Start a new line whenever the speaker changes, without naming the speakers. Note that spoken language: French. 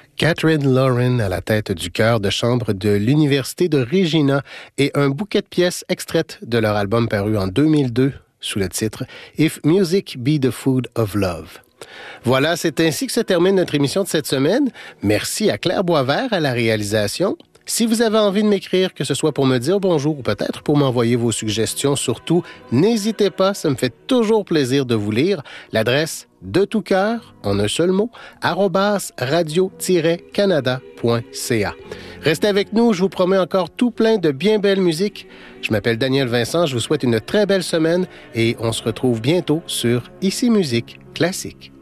Catherine Lauren à la tête du chœur de chambre de l'Université de Regina et un bouquet de pièces extraites de leur album paru en 2002 sous le titre « If Music Be the Food of Love ». Voilà, c'est ainsi que se termine notre émission de cette semaine. Merci à Claire Boisvert à la réalisation. Si vous avez envie de m'écrire, que ce soit pour me dire bonjour ou peut-être pour m'envoyer vos suggestions, surtout, n'hésitez pas, ça me fait toujours plaisir de vous lire. L'adresse de tout cœur, en un seul mot, @radio-canada.ca. Restez avec nous, je vous promets encore tout plein de bien belles musiques. Je m'appelle Daniel Vincent, je vous souhaite une très belle semaine et on se retrouve bientôt sur Ici Musique Classique.